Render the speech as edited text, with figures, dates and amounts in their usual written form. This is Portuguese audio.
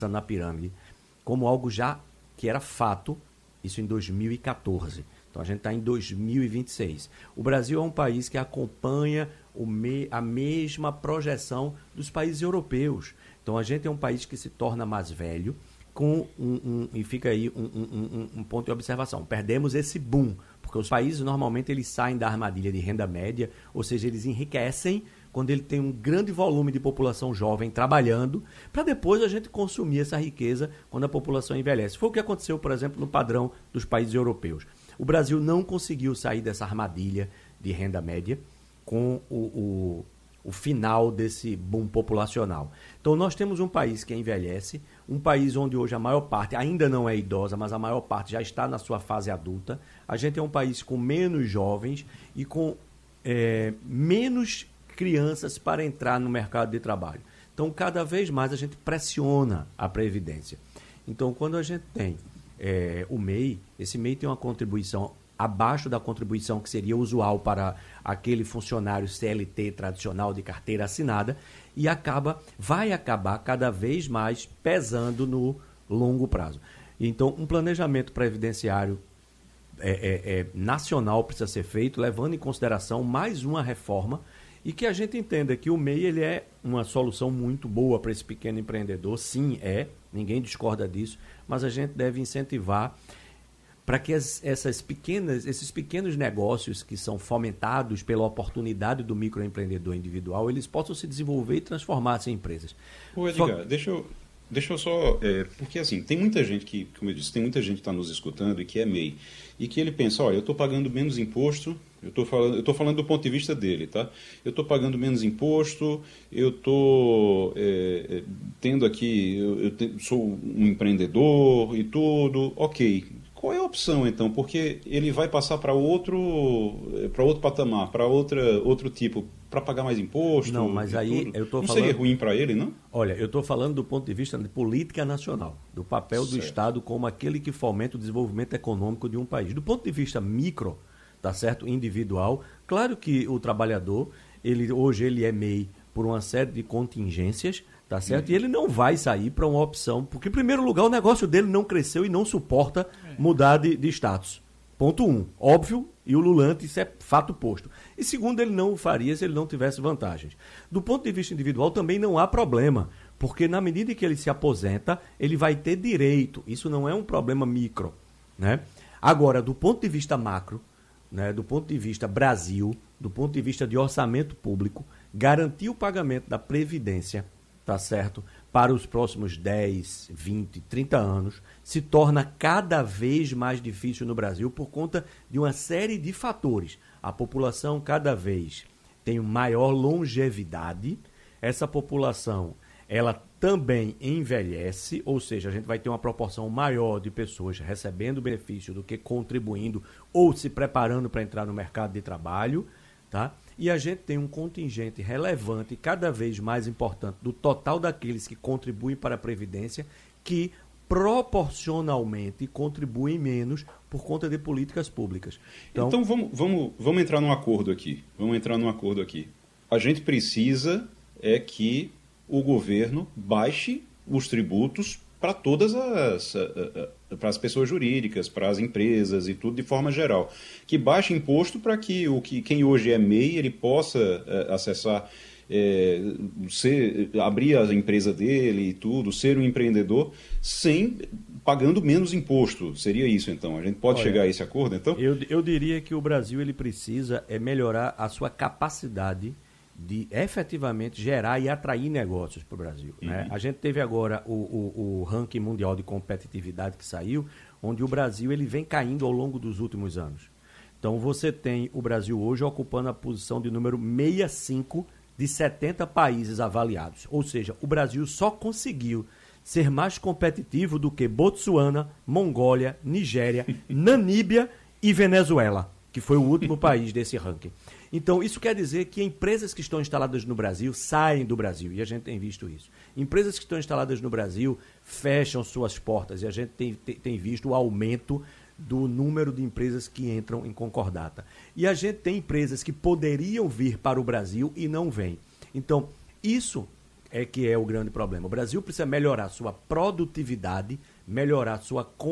na pirâmide como algo já que era fato, isso em 2014. Então a gente está em 2026. O Brasil é um país que acompanha a mesma projeção dos países europeus. Então a gente é um país que se torna mais velho, e fica aí um ponto de observação. Perdemos esse boom, porque os países normalmente eles saem da armadilha de renda média, ou seja, eles enriquecem quando ele tem um grande volume de população jovem trabalhando, para depois a gente consumir essa riqueza quando a população envelhece. Foi o que aconteceu, por exemplo, no padrão dos países europeus. O Brasil não conseguiu sair dessa armadilha de renda média com o final desse boom populacional. Então nós temos um país que envelhece, um país onde hoje a maior parte ainda não é idosa, mas a maior parte já está na sua fase adulta. A gente é um país com menos jovens e com menos crianças para entrar no mercado de trabalho. Então, cada vez mais a gente pressiona a Previdência. Então, quando a gente tem o MEI, esse MEI tem uma contribuição abaixo da contribuição que seria usual para aquele funcionário CLT tradicional de carteira assinada e vai acabar cada vez mais pesando no longo prazo. Então, um planejamento previdenciário nacional precisa ser feito, levando em consideração mais uma reforma e que a gente entenda que o MEI ele é uma solução muito boa para esse pequeno empreendedor. Sim, ninguém discorda disso, mas a gente deve incentivar para que esses pequenos negócios que são fomentados pela oportunidade do microempreendedor individual, eles possam se desenvolver e transformar-se em empresas. Ô Edgar, deixa eu só... porque assim, tem muita gente que, como eu disse, tem muita gente que está nos escutando e que é MEI, e que ele pensa, olha, eu estou pagando menos imposto, eu estou falando do ponto de vista dele, tá? Eu estou pagando menos imposto, eu estou tendo aqui, sou um empreendedor e tudo, ok. Qual é a opção, então? Porque ele vai passar para outro patamar, para outro tipo, para pagar mais imposto. Não, mas aí tudo. eu estou falando... Não seria ruim para ele, não? Olha, eu estou falando do ponto de vista de política nacional, do papel do Estado como aquele que fomenta o desenvolvimento econômico de um país. Do ponto de vista micro, tá certo? Individual, claro que o trabalhador, hoje ele é MEI por uma série de contingências, tá certo? E ele não vai sair para uma opção, porque em primeiro lugar o negócio dele não cresceu e não suporta mudar de status. Ponto 1, óbvio e ululante, isso é fato posto. E segundo, ele não o faria se ele não tivesse vantagens. Do ponto de vista individual também não há problema, porque na medida que ele se aposenta, ele vai ter direito. Isso não é um problema micro, né? Agora, do ponto de vista macro, né, do ponto de vista Brasil, do ponto de vista de orçamento público, garantir o pagamento da Previdência, tá certo, para os próximos 10, 20, 30 anos, se torna cada vez mais difícil no Brasil por conta de uma série de fatores. A população cada vez tem maior longevidade, essa população ela também envelhece, ou seja, a gente vai ter uma proporção maior de pessoas recebendo benefício do que contribuindo ou se preparando para entrar no mercado de trabalho, tá? E a gente tem um contingente relevante, cada vez mais importante, do total daqueles que contribuem para a Previdência, que proporcionalmente contribuem menos por conta de políticas públicas. Então vamos entrar num acordo aqui. A gente precisa que o governo baixe os tributos para todas para as pessoas jurídicas, para as empresas e tudo de forma geral. Que baixe imposto para que quem hoje é MEI ele possa acessar, abrir a empresa dele e tudo, ser um empreendedor, pagando menos imposto. Seria isso, então? A gente pode chegar a esse acordo, então? Eu diria que o Brasil ele precisa melhorar a sua capacidade de efetivamente gerar e atrair negócios para o Brasil. Né? A gente teve agora o ranking mundial de competitividade que saiu, onde o Brasil ele vem caindo ao longo dos últimos anos. Então você tem o Brasil hoje ocupando a posição de número 65 de 70 países avaliados. Ou seja, o Brasil só conseguiu ser mais competitivo do que Botsuana, Mongólia, Nigéria, Namíbia e Venezuela, que foi o último país desse ranking. Então, isso quer dizer que empresas que estão instaladas no Brasil saem do Brasil, e a gente tem visto isso. Empresas que estão instaladas no Brasil fecham suas portas, e a gente tem visto o aumento do número de empresas que entram em concordata. E a gente tem empresas que poderiam vir para o Brasil e não vêm. Então, isso é que é o grande problema. O Brasil precisa melhorar sua produtividade, melhorar sua